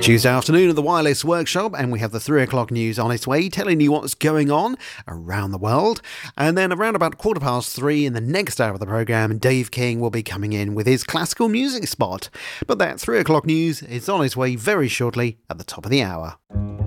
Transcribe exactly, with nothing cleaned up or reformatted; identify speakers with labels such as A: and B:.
A: Tuesday afternoon at the Wireless Workshop, and we have the three o'clock news on its way, telling you what's going on around the world. And then around about quarter past three in the next hour of the programme, Dave King will be coming in with his classical music spot. But that three o'clock news is on its way very shortly at the top of the hour.